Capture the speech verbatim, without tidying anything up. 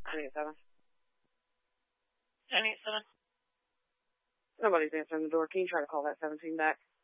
nine eight seven. nine eight seven. Nobody's answering the door. Can you try to call that seventeen back?